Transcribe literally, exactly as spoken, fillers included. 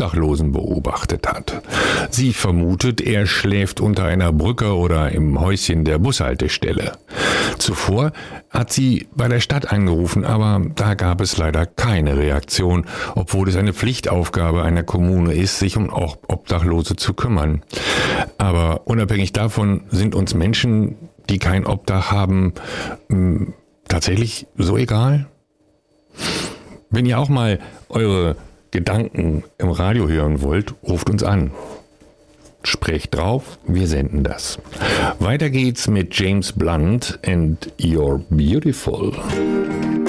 Obdachlosen beobachtet hat. Sie vermutet, er schläft unter einer Brücke oder im Häuschen der Bushaltestelle. Zuvor hat sie bei der Stadt angerufen, aber da gab es leider keine Reaktion, obwohl es eine Pflichtaufgabe einer Kommune ist, sich um Obdachlose zu kümmern. Aber unabhängig davon sind uns Menschen, die kein Obdach haben, tatsächlich so egal? Wenn ihr auch mal eure Gedanken im Radio hören wollt, ruft uns an. Sprecht drauf, wir senden das. Weiter geht's mit James Blunt and You're Beautiful.